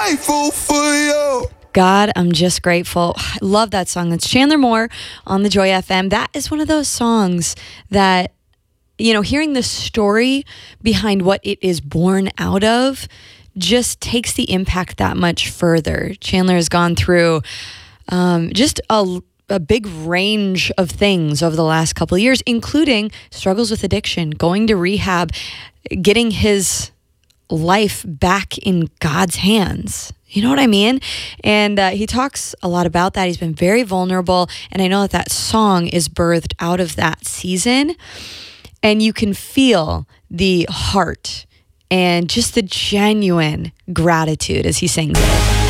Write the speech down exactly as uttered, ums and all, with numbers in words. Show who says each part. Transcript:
Speaker 1: grateful for you.
Speaker 2: God, I'm just grateful. I love that song. That's Chandler Moore on the Joy F M. That is one of those songs that, you know, hearing the story behind what it is born out of just takes the impact that much further. Chandler has gone through um, just a, a big range of things over the last couple of years, including struggles with addiction, going to rehab, getting his life back in God's hands. You know what I mean? And uh, he talks a lot about that. He's been very vulnerable. And I know that that song is birthed out of that season. And you can feel the heart and just the genuine gratitude as he sings it.